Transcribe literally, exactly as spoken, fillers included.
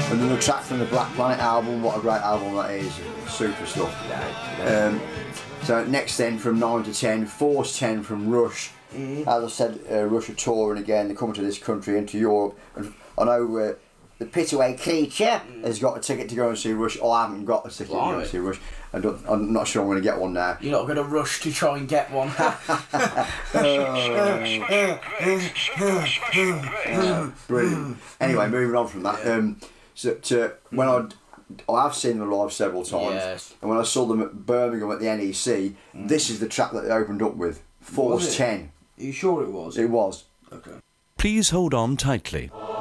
Another track from the Black Planet album. What a great album that is. Super stuff. Um, so next then from nine to ten, Force ten from Rush. Mm-hmm. As I said, uh, Rush are touring again. They're coming to this country, into Europe. And I know uh, the Pitaway Creature mm. has got a ticket to go and see Rush. I haven't got a ticket Blimey. to go and see Rush. I don't, I'm not sure I'm going to get one now. You're not going to rush to try and get one. uh, brilliant. Anyway, moving on from that. Yeah. Um, so to, when I'd, I have seen them live several times, yes. and when I saw them at Birmingham at the N E C, mm. this is the track that they opened up with. Force ten. Are you sure it was? It was. Okay. Please hold on tightly.